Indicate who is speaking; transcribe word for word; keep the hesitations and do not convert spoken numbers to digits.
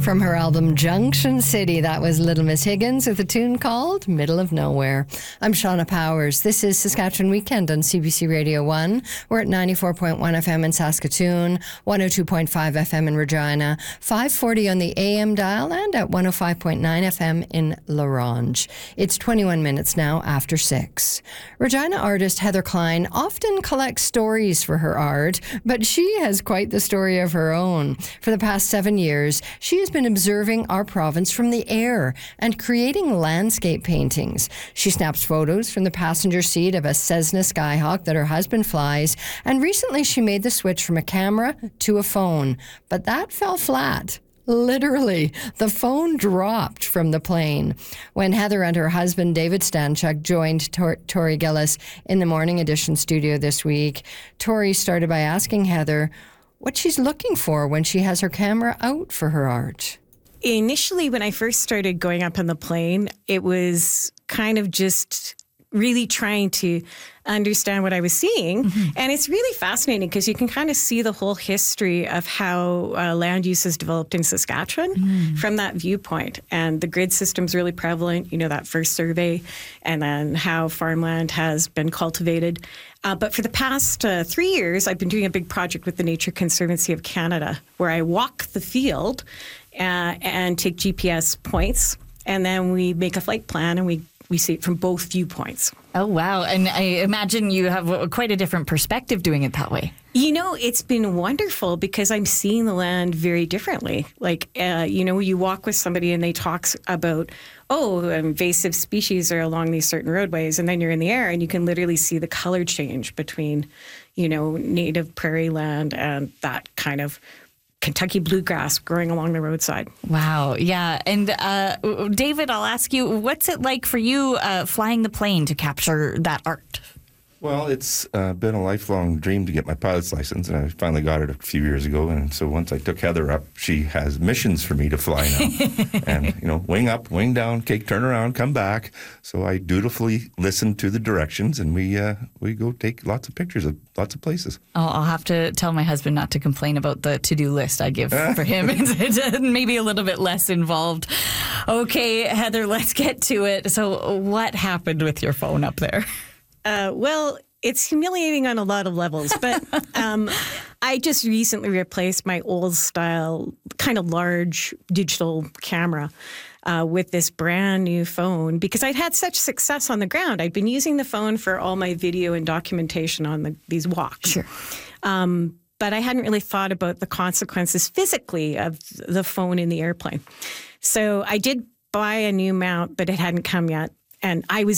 Speaker 1: From her album Junction City, that was Little Miss Higgins with a tune called Middle of Nowhere. I'm Shauna Powers. This is Saskatchewan Weekend on C B C Radio one. We're at ninety-four point one F M in Saskatoon, one oh two point five F M in Regina, five forty on the A M dial, and at one oh five point nine F M in La Ronge. It's twenty-one minutes now after six. Regina artist Heather Klein often collects stories for her art, but she has quite the story of her own. For the past seven years, she has been observing our province from the air and creating landscape paintings. She snaps photos from the passenger seat of a Cessna Skyhawk that her husband flies, and recently she made the switch from a camera to a phone. But that fell flat. Literally, the phone dropped from the plane. When Heather and her husband, David Stanchuk, joined Tor- Tori Gillis in the Morning Edition studio this week, Tori started by asking Heather what she's looking for when she has her camera out for her art.
Speaker 2: Initially, when I first started going up on the plane, it was kind of just really trying to understand what I was seeing. Mm-hmm. And it's really fascinating because you can kind of see the whole history of how uh, land use has developed in Saskatchewan mm. from that viewpoint. And the grid system's really prevalent, you know, that first survey, and then how farmland has been cultivated. Uh, but for the past uh, three years, I've been doing a big project with the Nature Conservancy of Canada where I walk the field uh, and take G P S points, and then we make a flight plan and we We see it from both viewpoints.
Speaker 3: Oh, wow. And I imagine you have a, quite a different perspective doing it that way.
Speaker 2: You know, it's been wonderful because I'm seeing the land very differently. Like, uh, you know, you walk with somebody and they talk about, oh, invasive species are along these certain roadways. And then you're in the air and you can literally see the color change between, you know, native prairie land and that kind of Kentucky bluegrass growing along the roadside.
Speaker 3: Wow. Yeah. And uh, David, I'll ask you, what's it like for you uh, flying the plane to capture that art?
Speaker 4: Well, it's uh, been a lifelong dream to get my pilot's license, and I finally got it a few years ago. And so once I took Heather up, she has missions for me to fly now. And, you know, wing up, wing down, okay, turn around, come back. So I dutifully listen to the directions, and we uh, we go take lots of pictures of lots of places.
Speaker 3: I'll, I'll have to tell my husband not to complain about the to-do list I give for him. It's maybe a little bit less involved. Okay, Heather, let's get to it. So what happened with your phone up there?
Speaker 2: Uh, well, it's humiliating on a lot of levels, but um, I just recently replaced my old style, kind of large digital camera uh, with this brand new phone because I'd had such success on the ground. I'd been using the phone for all my video and documentation on the, these walks.
Speaker 3: Sure.
Speaker 2: Um, but I hadn't really thought about the consequences physically of the phone in the airplane. So I did buy a new mount, but it hadn't come yet. And I was